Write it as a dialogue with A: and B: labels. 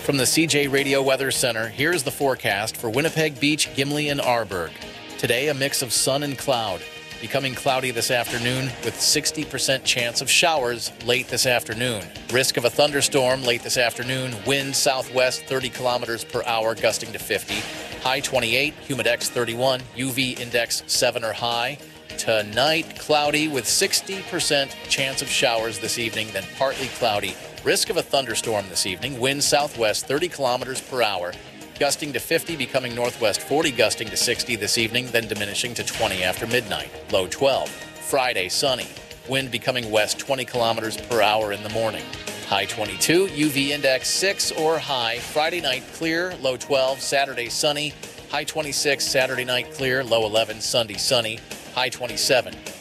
A: From the CJ Radio Weather Center, here's the forecast for Winnipeg Beach, Gimli, and Arborg. Today, a mix of sun and cloud. Becoming cloudy this afternoon with 60% chance of showers late this afternoon. Risk of a thunderstorm late this afternoon. Wind southwest 30 kilometers per hour, gusting to 50. High 28, humidex 31, UV index 7 or high. Tonight, cloudy with 60% chance of showers this evening, then partly cloudy. Risk of a thunderstorm this evening. Wind southwest 30 kilometers per hour, gusting to 50, becoming northwest 40, gusting to 60 this evening, then diminishing to 20 after midnight. Low 12. Friday, sunny. Wind becoming west 20 kilometers per hour in the morning. High 22, UV index 6 or high. Friday night, clear, low 12. Saturday, sunny. High 26, Saturday night, clear, low 11. Sunday, sunny. High 27.